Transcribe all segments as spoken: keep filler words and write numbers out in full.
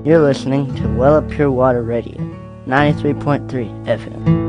You're listening to Well Up Pure Water Radio, ninety-three point three F M.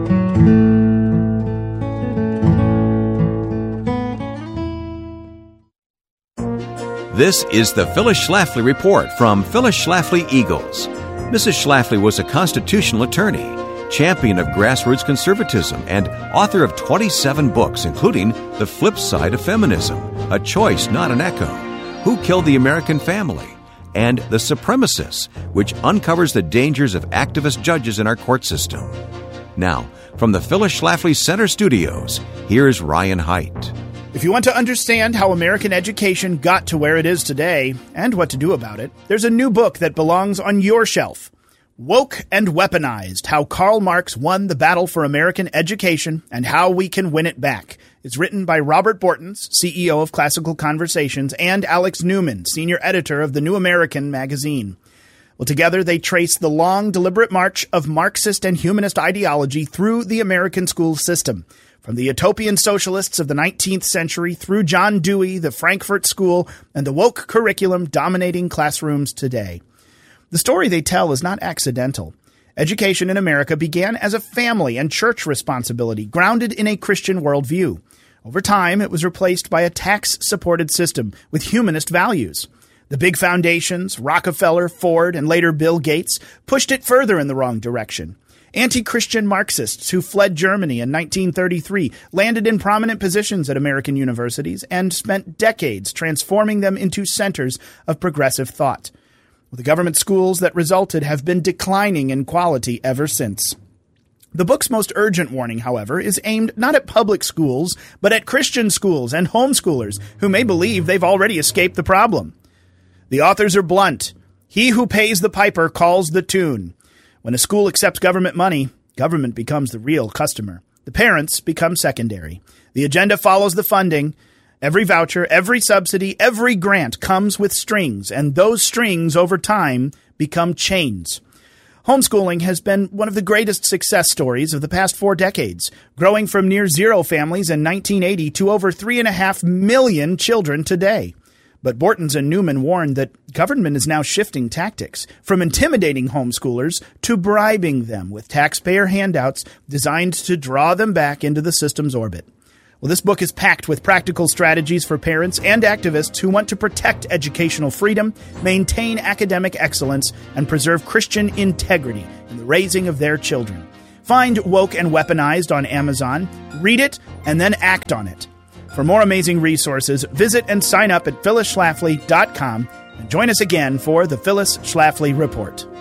This is the Phyllis Schlafly Report from Phyllis Schlafly Eagles. Missus Schlafly was a constitutional attorney, champion of grassroots conservatism, and author of twenty-seven books, including The Flip Side of Feminism, A Choice, Not an Echo, Who Killed the American Family, and The Supremacists, which uncovers the dangers of activist judges in our court system. Now, from the Phyllis Schlafly Center Studios, here's Ryan Haidt. If you want to understand how American education got to where it is today and what to do about it, there's a new book that belongs on your shelf. Woke and Weaponized, How Karl Marx Won the Battle for American Education and How We Can Win It Back. It's written by Robert Bortons, C E O of Classical Conversations, and Alex Newman, senior editor of The New American magazine. Well, together they trace the long, deliberate march of Marxist and humanist ideology through the American school system. From the utopian socialists of the nineteenth century through John Dewey, the Frankfurt School, and the woke curriculum dominating classrooms today. The story they tell is not accidental. Education in America began as a family and church responsibility, grounded in a Christian worldview. Over time, it was replaced by a tax-supported system with humanist values. The big foundations, Rockefeller, Ford, and later Bill Gates, pushed it further in the wrong direction. Anti-Christian Marxists who fled Germany in nineteen thirty-three landed in prominent positions at American universities and spent decades transforming them into centers of progressive thought. The government schools that resulted have been declining in quality ever since. The book's most urgent warning, however, is aimed not at public schools, but at Christian schools and homeschoolers who may believe they've already escaped the problem. The authors are blunt. He who pays the piper calls the tune. When a school accepts government money, government becomes the real customer. The parents become secondary. The agenda follows the funding. Every voucher, every subsidy, every grant comes with strings, and those strings over time become chains. Homeschooling has been one of the greatest success stories of the past four decades, growing from near zero families in nineteen eighty to over three and a half million children today. But Bortons and Newman warned that government is now shifting tactics from intimidating homeschoolers to bribing them with taxpayer handouts designed to draw them back into the system's orbit. Well, this book is packed with practical strategies for parents and activists who want to protect educational freedom, maintain academic excellence, and preserve Christian integrity in the raising of their children. Find Woke and Weaponized on Amazon, read it, and then act on it. For more amazing resources, visit and sign up at phyllis schlafly dot com and join us again for the Phyllis Schlafly Report.